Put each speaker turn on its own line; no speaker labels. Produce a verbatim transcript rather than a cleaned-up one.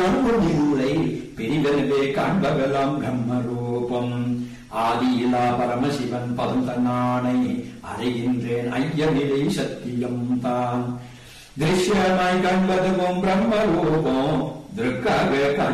இல்லை பிரிவெனவே காண்பகலாம் பிரம்மரூபம் ஆதியிலா பரமசிவன் பதம் தன்னானை அறைகின்றேன் ஐயமிலை சத்தியம் தான் திருஷ்யமாய் காண்பதுவும் பிரம்மரூபம் திருக்காக